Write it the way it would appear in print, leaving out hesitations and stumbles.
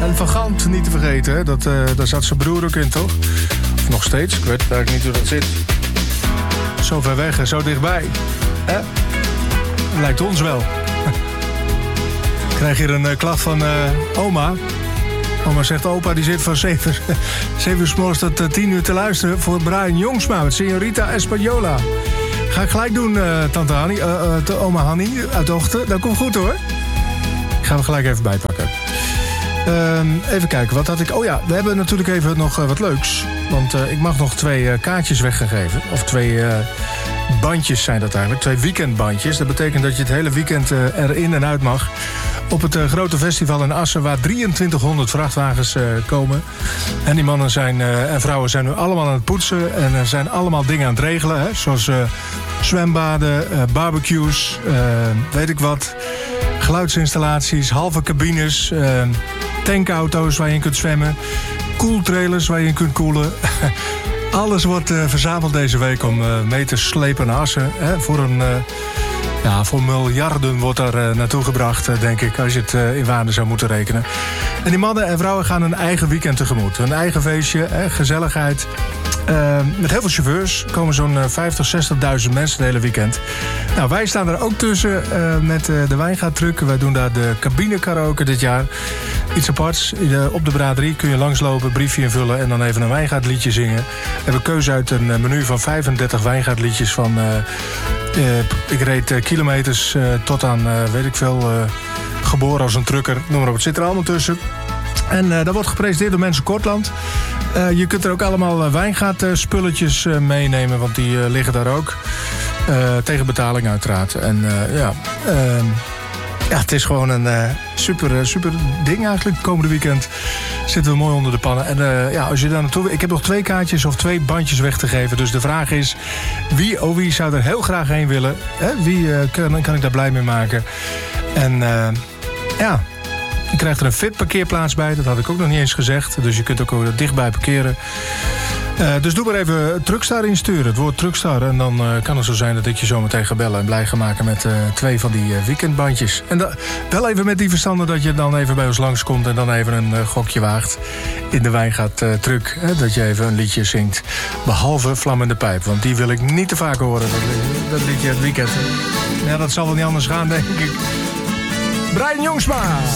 En Van Gant niet te vergeten, hè? Daar zat zijn broer ook in, toch? Of nog steeds, ik weet eigenlijk niet hoe dat zit. Zo ver weg en zo dichtbij. Lijkt ons wel. Ik krijg hier een klacht van oma. Oma zegt, opa die zit van 7 uur 's morgens tot 10 uur te luisteren... voor Brian Jongsma met Señorita Española. Ga ik gelijk doen, tante Hanni, oma Hanni uit Ochten. Dat komt goed, hoor. Ik ga hem gelijk even bijpakken. Even kijken, wat had ik... Oh ja, we hebben natuurlijk even nog wat leuks. Want ik mag nog 2 kaartjes weggegeven. Of 2 bandjes zijn dat eigenlijk. 2 weekendbandjes. Dat betekent dat je het hele weekend erin en uit mag. Op het grote festival in Assen, waar 2300 vrachtwagens komen. En die mannen en vrouwen zijn nu allemaal aan het poetsen. En zijn allemaal dingen aan het regelen. Hè? Zoals zwembaden, barbecues, weet ik wat. Geluidsinstallaties, halve cabines, tankauto's waar je in kunt zwemmen. Koeltrailers waar je in kunt koelen. Alles wordt verzameld deze week om mee te slepen naar Assen. Hè? Voor miljarden wordt daar naartoe gebracht, denk ik, als je het in waarde zou moeten rekenen. En die mannen en vrouwen gaan een eigen weekend tegemoet. Een eigen feestje, gezelligheid. Met heel veel chauffeurs. Er komen zo'n 50.000, 60.000 mensen het hele weekend. Nou, wij staan er ook tussen met de Wijngaardtruck. Wij doen daar de cabine karaoke dit jaar. Iets aparts. Op de braderie kun je langslopen, briefje invullen... en dan even een Wijngaardliedje zingen. We hebben keuze uit een menu van 35 Wijngaardliedjes van... ik reed kilometers tot aan, weet ik veel... geboren als een trucker, noem maar op. Het zit er allemaal tussen. En dat wordt gepresenteerd door Mensen Kortland. Je kunt er ook allemaal wijngaardspulletjes meenemen, want die liggen daar ook. Tegen betaling uiteraard. En het is gewoon een super ding eigenlijk. Komende weekend zitten we mooi onder de pannen. En als je daar naartoe... Ik heb nog 2 kaartjes of 2 bandjes weg te geven. Dus de vraag is, wie zou er heel graag heen willen? Wie kan ik daar blij mee maken? En je krijgt er een VIP-parkeerplaats bij. Dat had ik ook nog niet eens gezegd. Dus je kunt ook dichtbij parkeren. Dus doe maar even Truckstar insturen. Het woord Truckstar. En dan kan het zo zijn dat ik je zo meteen ga bellen en blij ga maken met 2 van die weekendbandjes. En wel even met die verstanden dat je dan even bij ons langskomt en dan even een gokje waagt in de Wijngaardtruck. Dat je even een liedje zingt. Behalve Vlammende Pijp. Want die wil ik niet te vaak horen. Dat liedje het weekend. Ja, dat zal wel niet anders gaan, denk ik. Brian Jongsma.